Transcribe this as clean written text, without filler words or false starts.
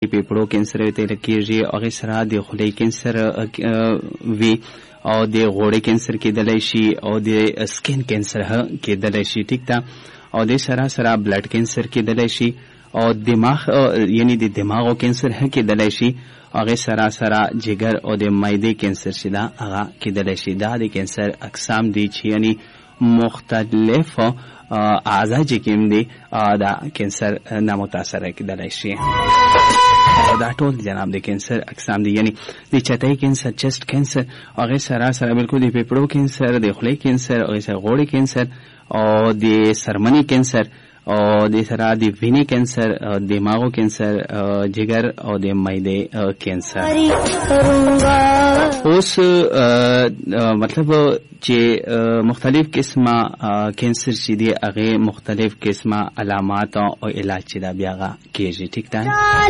پیپړو کینسر وي ته کېږي، هغې سره د خولۍ کینسر وي او د غوړې کینسر کېدلی شي او د سکین کینسر کېدلی شي. ټیک ده. او د سره بلډ کینسر کېدلی شي او دماغ یعنی د دماغو کینسر هم کېدلی شي. هغې سره جگر او د معدې کینسر چې ده هغه کېدلی شي. دا د کینسر اقسام دي چې یعنی مختلف اعضا چې کوم دي دا کینسر نامتاثره کېدلی شي. دا ټول جناب د کینسر اقسام دي، یعنی د چتۍ کینسر، چست کینسر، هغې سره بلکل د پیپړو کینسر، د خولۍ کینسر، هغې سره غوړې کینسر او د سرمنې کینسر او د سره د وینې کینسر، دماغو کینسر، جگر او د معدې کینسر. اوس مطلب چې مختلف قسمه کینسر چې دي هغې مختلف قسمه علامات او علاج چې دا بیا هغه کېږي. ټیک ده.